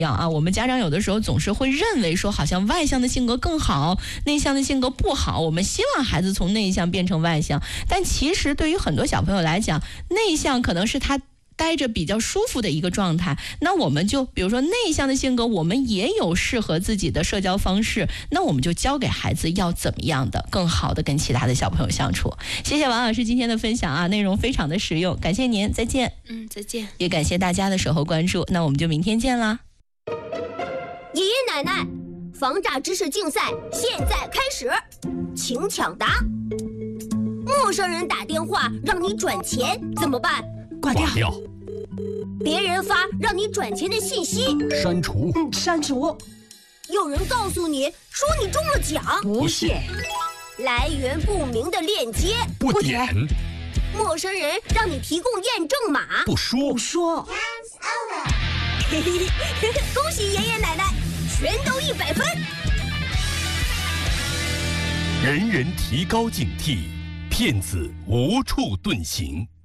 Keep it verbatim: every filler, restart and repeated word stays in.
啊，我们家长有的时候总是会认为说，好像外向的性格更好，内向的性格不好。我们希望孩子从内向变成外向，但其实对于很多小朋友来讲，内向可能是他待着比较舒服的一个状态。那我们就比如说内向的性格，我们也有适合自己的社交方式，那我们就教给孩子要怎么样的更好的跟其他的小朋友相处。谢谢王老师今天的分享啊，内容非常的实用，感谢您，再见。 嗯，再见。 也感谢大家的守候关注，那我们就明天见啦。 爷爷奶奶，防诈知识竞赛现在开始，请抢答。陌生人打电话让你转钱怎么办？ 挂掉。 挂掉。 别人发让你转钱的信息， 删除。 嗯，删除。 有人告诉你说你中了奖， 不信。 来源不明的链接， 不点。 陌生人让你提供验证码， 不说。 不说。 嘿嘿嘿，恭喜爷爷奶奶，全都一百分。 人人提高警惕，骗子无处遁形。